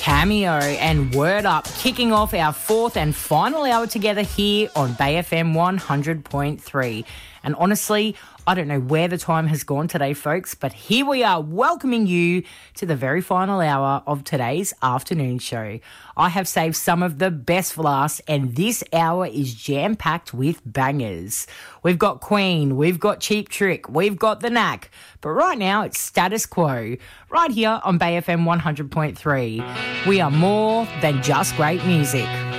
Cameo and Word Up, kicking off our fourth and final hour together here on Bay FM 100.3. And honestly, I don't know where the time has gone today, folks, but here we are welcoming you to the very final hour of today's afternoon show. I have saved some of the best for last, and this hour is jam-packed with bangers. We've got Queen, we've got Cheap Trick, we've got The Knack, but right now it's Status Quo, right here on Bay FM 100.3. We are more than just great music.